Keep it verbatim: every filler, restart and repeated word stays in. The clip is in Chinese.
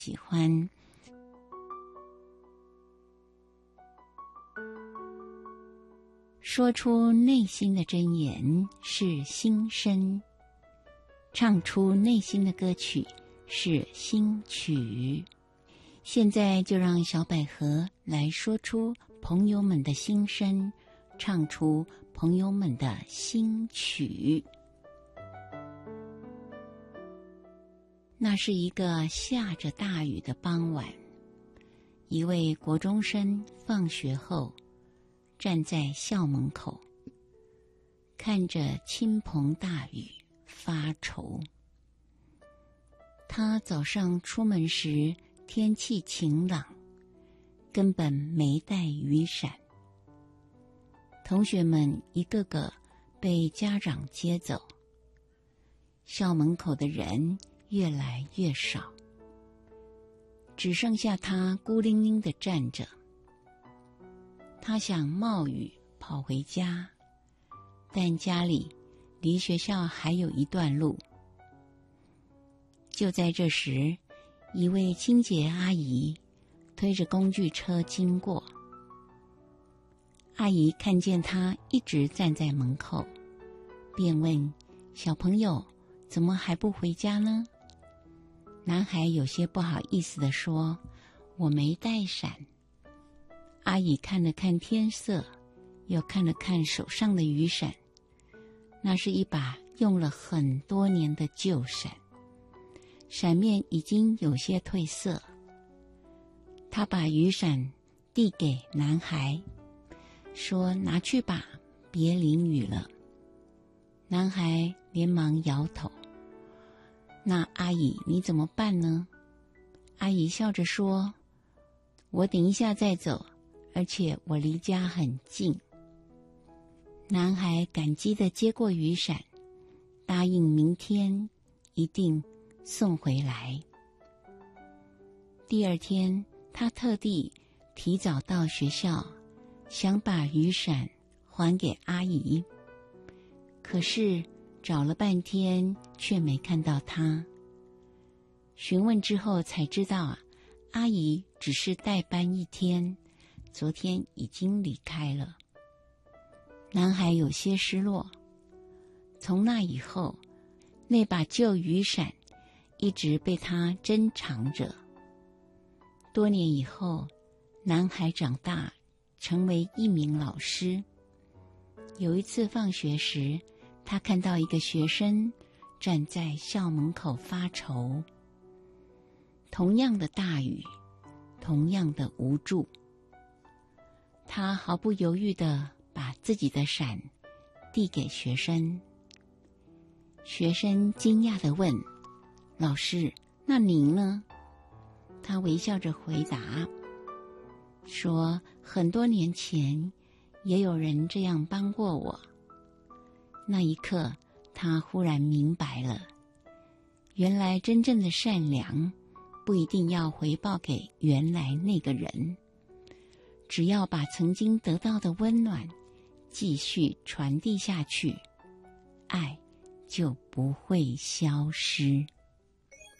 喜欢。说出内心的真言是心声，唱出内心的歌曲是心曲。现在就让小百合来说出朋友们的心声，唱出朋友们的心曲。那是一个下着大雨的傍晚，一位国中生放学后站在校门口，看着倾盆大雨发愁。他早上出门时天气晴朗，根本没带雨伞。同学们一个个被家长接走，校门口的人越来越少，只剩下他孤零零地站着。他想冒雨跑回家，但家里离学校还有一段路。就在这时，一位清洁阿姨推着工具车经过。阿姨看见他一直站在门口，便问：小朋友，怎么还不回家呢？男孩有些不好意思地说：我没带伞。阿姨看了看天色，又看了看手上的雨伞，那是一把用了很多年的旧伞，伞面已经有些褪色。她把雨伞递给男孩，说：拿去吧，别淋雨了。男孩连忙摇头。那阿姨你怎么办呢？阿姨笑着说：我等一下再走，而且我离家很近。男孩感激地接过雨伞，答应明天一定送回来。第二天，他特地提早到学校，想把雨伞还给阿姨，可是找了半天却没看到他。询问之后才知道啊，阿姨只是代班一天，昨天已经离开了。男孩有些失落。从那以后，那把旧雨伞一直被他珍藏着。多年以后，男孩长大，成为一名老师。有一次放学时，他看到一个学生站在校门口发愁。同样的大雨，同样的无助，他毫不犹豫地把自己的伞递给学生。学生惊讶地问：老师，那您呢？他微笑着回答说：很多年前也有人这样帮过我。那一刻，他忽然明白了，原来真正的善良不一定要回报给原来那个人，只要把曾经得到的温暖继续传递下去，爱就不会消失。